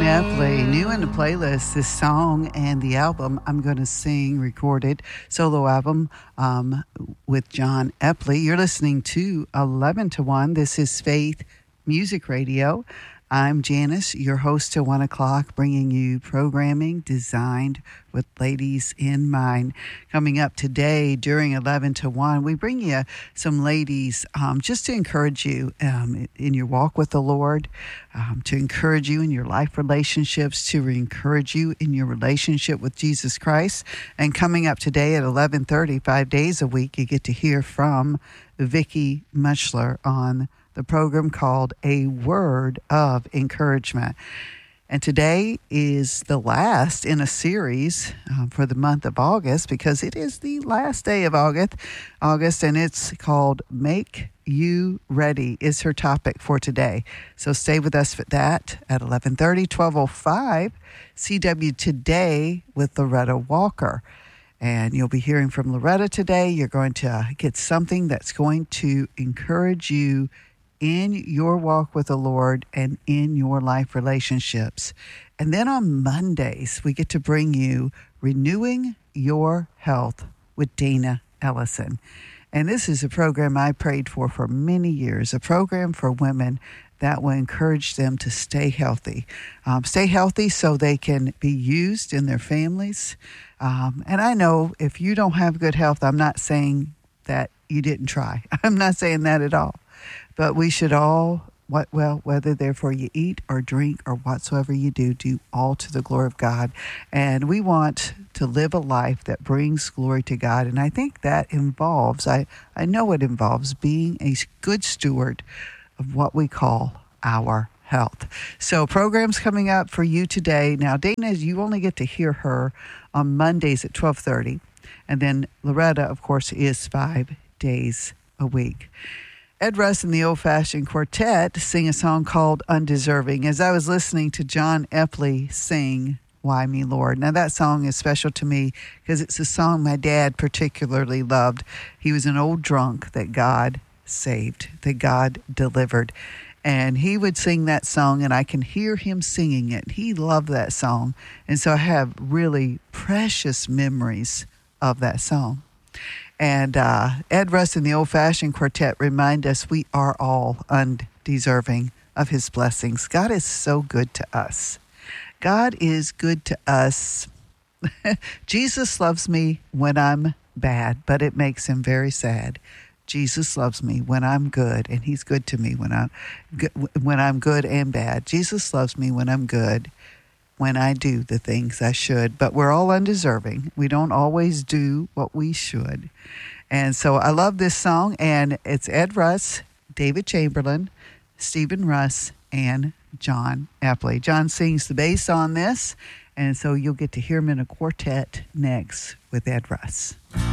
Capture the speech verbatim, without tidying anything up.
Epley, new in the playlist, this song and the album I'm going to sing, recorded solo album um, with John Epley. You're listening to eleven to one. This is Faith Music Radio. I'm Janice, your host till one o'clock, bringing you programming designed with ladies in mind. Coming up today during eleven to one, we bring you some ladies um, just to encourage you um, in your walk with the Lord, um, to encourage you in your life relationships, to encourage you in your relationship with Jesus Christ. And coming up today at eleven thirty, five days a week, you get to hear from Vicki Muchler on the program called A Word of Encouragement. And today is the last in a series um, for the month of August, because it is the last day of August, August, and it's called Make You Ready is her topic for today. So stay with us for that at eleven thirty, twelve oh five, C W Today with Loretta Walker. And you'll be hearing from Loretta today. You're going to get something that's going to encourage you in your walk with the Lord and in your life relationships. And then on Mondays, we get to bring you Renewing Your Health with Dana Ellison. And this is a program I prayed for for many years, a program for women that will encourage them to stay healthy. Um, stay healthy so they can be used in their families. Um, and I know if you don't have good health, I'm not saying that you didn't try. I'm not saying that at all. But we should all, what well, whether therefore you eat or drink or whatsoever you do, do all to the glory of God. And we want to live a life that brings glory to God. And I think that involves, I, I know it involves being a good steward of what we call our health. So programs coming up for you today. Now, Dana, you only get to hear her on Mondays at twelve thirty. And then Loretta, of course, is five days a week. Ed Russ and the Old Fashioned Quartet sing a song called Undeserving. As I was listening to John Epley sing Why Me, Lord. Now that song is special to me because it's a song my dad particularly loved. He was an old drunk that God saved, that God delivered. And he would sing that song, and I can hear him singing it. He loved that song. And so I have really precious memories of that song. And uh, Ed Russ and the Old Fashioned Quartet remind us we are all undeserving of his blessings. God is so good to us. God is good to us. Jesus loves me when I'm bad, but it makes him very sad. Jesus loves me when I'm good, and he's good to me when I'm, when I'm good and bad. Jesus loves me when I'm good, when I do the things I should. But we're all undeserving. We don't always do what we should. And so I love this song, and it's Ed Russ, David Chamberlain, Stephen Russ, and John Epley. John sings the bass on this, and so you'll get to hear him in a quartet next with Ed Russ.